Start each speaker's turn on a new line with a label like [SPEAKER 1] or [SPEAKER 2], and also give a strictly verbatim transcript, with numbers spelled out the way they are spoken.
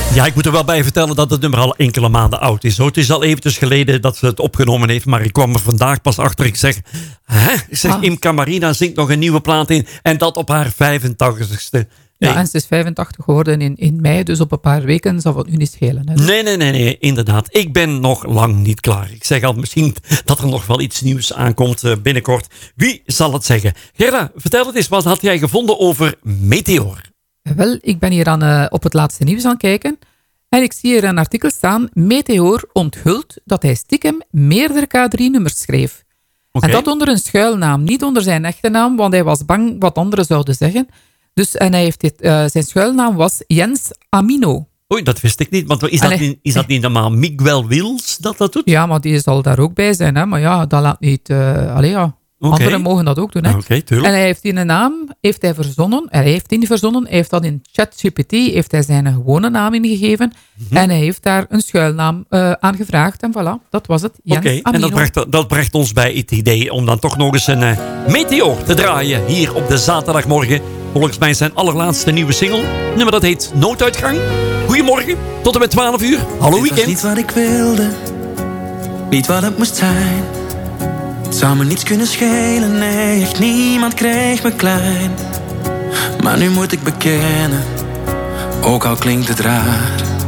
[SPEAKER 1] Ja, ik moet er wel bij vertellen dat het nummer al enkele maanden oud is. Hoor. Het is al eventjes geleden dat ze het opgenomen heeft, maar ik kwam er vandaag pas achter. Ik zeg, hè? Ik zeg, ah. Imca Marina zingt nog een nieuwe plaat in en dat op haar vijfentachtigste.
[SPEAKER 2] Ja, en ze is vijfentachtig geworden in, in mei, dus op een paar weken zal het nu niet schelen. Hè?
[SPEAKER 1] Nee, nee, nee, nee, inderdaad. Ik ben nog lang niet klaar. Ik zeg al, misschien dat er nog wel iets nieuws aankomt uh, binnenkort. Wie zal het zeggen? Gerda, vertel het eens, wat had jij gevonden over Meteor?
[SPEAKER 2] Wel, ik ben hier aan, uh, op het laatste nieuws aan het kijken. En ik zie hier een artikel staan. Meteor onthult dat hij stiekem meerdere K drie nummers schreef. Okay. En dat onder een schuilnaam, niet onder zijn echte naam, want hij was bang wat anderen zouden zeggen. Dus, en hij heeft dit, uh, zijn schuilnaam was Jens Amino.
[SPEAKER 1] Oei, dat wist ik niet. Want is dat, hij, niet, is dat niet normaal Miguel Wils dat dat doet?
[SPEAKER 2] Ja, maar die zal daar ook bij zijn. Hè? Maar ja, dat laat niet... Uh, allee, ja. Okay. Anderen mogen dat ook doen. Hè?
[SPEAKER 1] Okay,
[SPEAKER 2] en hij heeft die naam heeft hij verzonnen. Hij heeft die niet verzonnen. Hij heeft dat in ChatGPT heeft hij zijn gewone naam ingegeven. Mm-hmm. En hij heeft daar een schuilnaam uh, aan gevraagd. En voilà, dat was het. Oké, okay.
[SPEAKER 1] En dat bracht, dat bracht ons bij het idee om dan toch nog eens een uh, Meteor te draaien. Hier op de zaterdagmorgen. Volgens mij zijn allerlaatste nieuwe single. Nummer dat heet Nooduitgang. Goedemorgen, tot en met twaalf uur. Hallo weekend.
[SPEAKER 3] Dit was niet wat ik wilde. Niet wat het moest zijn. Het zou me niets kunnen schelen, nee, echt niemand kreeg me klein. Maar nu moet ik bekennen, ook al klinkt het raar.